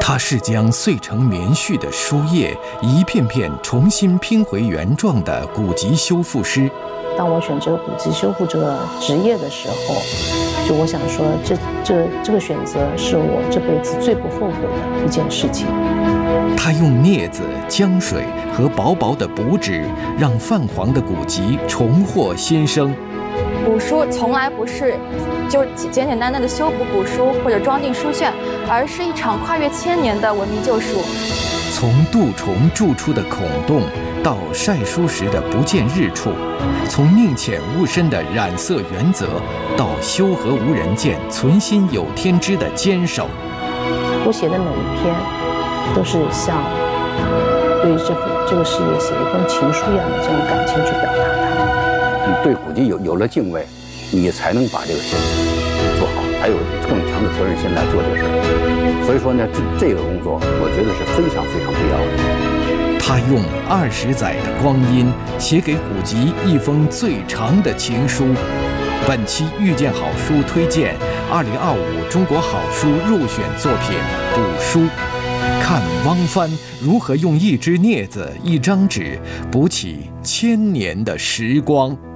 他是将碎成棉絮的书页一片片重新拼回原状的古籍修复师。 当我选择古籍修复这个职业的时候，就我想说，这个选择是我这辈子最不后悔的一件事情。 他用镊子、浆水和薄薄的补纸，让泛黄的古籍重获新生。 古书从来不是就简简单单的修补古书或者装订书卷，而是一场跨越千年的文明救赎。 从杜虫蛀出的孔洞，到晒书时的不见日处；从宁浅勿深的染色原则，到修和无人见、存心有天知的坚守。 我写的每一篇，都是像对于这个事业写一封情书一样的这种感情去表达它。 你对古籍有了敬畏，你才能把这个事做好，才有更强的责任心来做这个事儿。所以说呢，这个工作我觉得是非常非常必要的。 他用20载的光阴写给古籍一封最长的情书。本期遇见好书推荐2025中国好书入选作品《古书》，看汪帆如何用一只镊子、一张纸补起千年的时光。